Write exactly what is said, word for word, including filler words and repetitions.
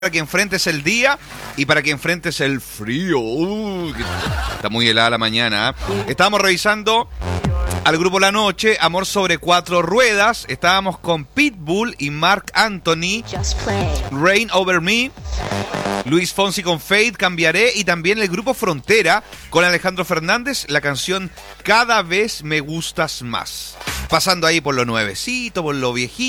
para que enfrentes el día y para que enfrentes el frío. Uh, está muy helada la mañana. ¿eh? Estábamos revisando al grupo La Noche, Amor sobre cuatro ruedas. Estábamos con Pitbull y Marc Anthony, Rain Over Me. Luis Fonsi con Fade, Cambiaré. Y también el grupo Frontera con Alejandro Fernández, la canción Cada vez me gustas más. Pasando ahí por lo nuevecito, por lo viejito.